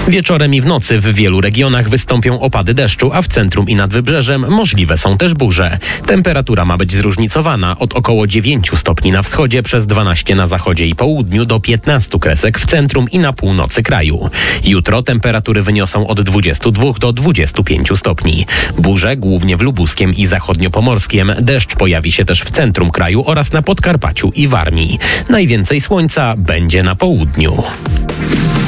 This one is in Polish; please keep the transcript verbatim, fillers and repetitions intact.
Wieczorem i w nocy w wielu regionach wystąpią opady deszczu, a w centrum i nad wybrzeżem możliwe są też burze. Temperatura ma być zróżnicowana od około dziewięć stopni na wschodzie przez dwanaście na zachodzie i południu do piętnastu kresek w centrum i na północy kraju. Jutro temperatury wyniosą od dwudziestu dwóch do dwudziestu pięciu stopni. Burze głównie w Lubuskiem i Zachodniopomorskiem. Deszcz pojawi się też w centrum kraju oraz na Podkarpaciu i Warmii. Najwięcej słońca będzie na południu.